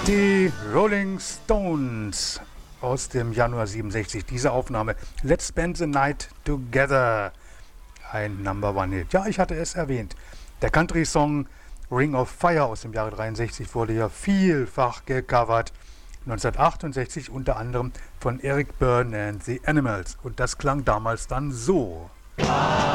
Die Rolling Stones aus dem Januar 67. Diese Aufnahme. Let's Spend the Night Together. Ein Number-One-Hit. Ja, ich hatte es erwähnt. Der Country-Song Ring of Fire aus dem Jahre 63 wurde ja vielfach gecovert. 1968 unter anderem von Eric Byrne and the Animals. Und das klang damals dann so.